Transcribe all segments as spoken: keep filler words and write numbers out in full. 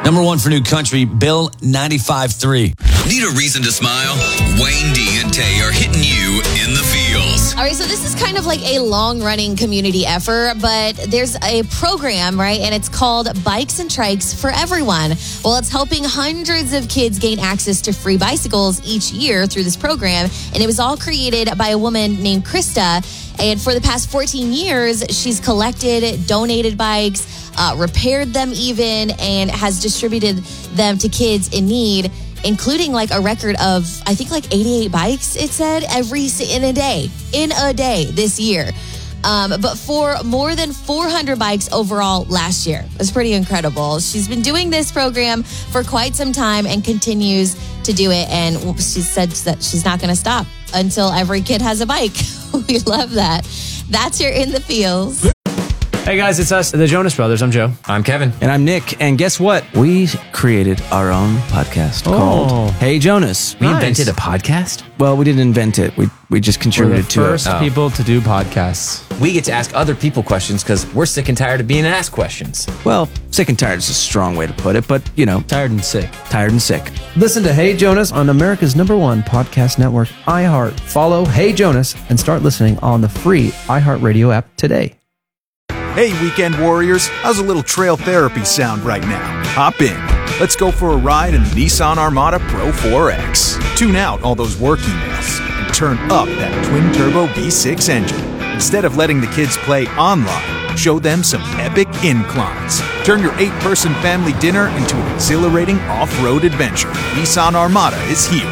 Number one for new country, Bill ninety-five three. Need a reason to smile? Wayne D and Tay are hitting you in the feels. All right, so this is kind of like a long-running community effort, but there's a program, right? And it's called Bikes and Trikes for Everyone. Well, it's helping hundreds of kids gain access to free bicycles each year through this program. And it was all created by a woman named Krista. And for the past fourteen years, she's collected, donated bikes, uh, repaired them even, and has distributed them to kids in need, including like a record of, I think like eighty-eight bikes, it said, every in a day, in a day this year. Um, but for more than four hundred bikes overall last year. It's pretty incredible. She's been doing this program for quite some time and continues to do it. And she said that she's not going to stop until every kid has a bike. We love that. That's your In the Feels. Hey guys, it's us, the Jonas Brothers. I'm Joe. I'm Kevin. And I'm Nick. And guess what? We created our own podcast Oh. called Hey Jonas. We Nice. invented a podcast? Well, we didn't invent it. We we just We're the contributed to first it. Oh. people to do podcasts. We get to ask other people questions because we're sick and tired of being asked questions. Well, sick and tired is a strong way to put it, but you know, Tired and sick. tired and sick. Listen to Hey Jonas on America's number one podcast network, iHeart. Follow Hey Jonas and start listening on the free iHeartRadio app today. Hey, weekend warriors, how's a little trail therapy sound right now? Hop in. Let's go for a ride in the Nissan Armada Pro four X. Tune out all those work emails and turn up that twin-turbo V six engine. Instead of letting the kids play online, show them some epic inclines. Turn your eight-person family dinner into an exhilarating off-road adventure. Nissan Armada is here.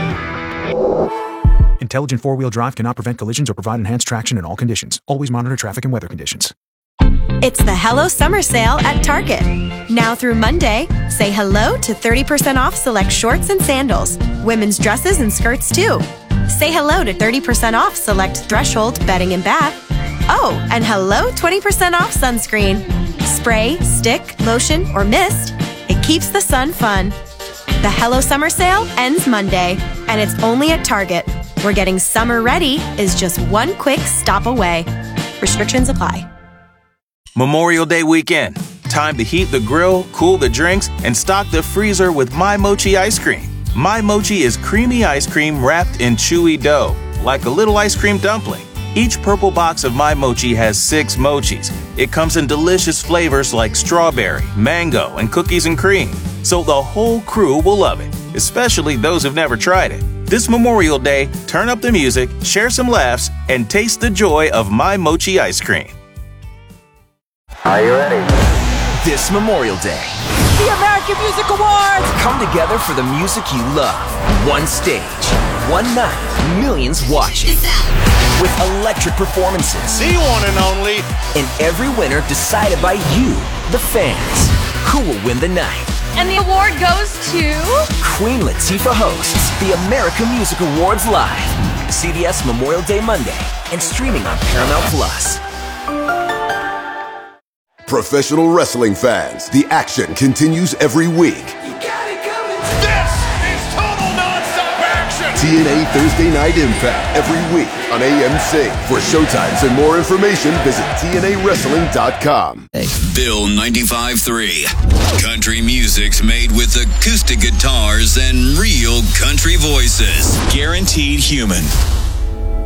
Intelligent four-wheel drive cannot prevent collisions or provide enhanced traction in all conditions. Always monitor traffic and weather conditions. It's the Hello Summer Sale at Target. Now through Monday, say hello to thirty percent off select shorts and sandals, women's dresses and skirts too. Say hello to thirty percent off select Threshold bedding and bath. Oh, and hello twenty percent off sunscreen. Spray, stick, lotion, or mist. It keeps the sun fun. The Hello Summer Sale ends Monday, and it's only at Target, where getting summer ready is just one quick stop away. Restrictions apply. Memorial Day weekend. Time to heat the grill, cool the drinks, and stock the freezer with My Mochi ice cream. My Mochi is creamy ice cream wrapped in chewy dough, like a little ice cream dumpling. Each purple box of My Mochi has six mochis. It comes in delicious flavors like strawberry, mango, and cookies and cream. So the whole crew will love it, especially those who've never tried it. This Memorial Day, turn up the music, share some laughs, and taste the joy of My Mochi ice cream. Are you ready? This Memorial Day, the American Music Awards! Come together for the music you love. One stage, one night, millions watching. With electric performances. The one and only. And every winner decided by you, the fans. Who will win the night? And the award goes to... Queen Latifah hosts the American Music Awards live. C B S Memorial Day Monday and streaming on Paramount Plus. Professional wrestling fans, the action continues every week. You got it coming. This is total nonstop action. T N A Thursday Night Impact every week on A M C. For showtimes and more information, visit T N A wrestling dot com. Bill ninety-five three. Country music's made with acoustic guitars and real country voices. Guaranteed human.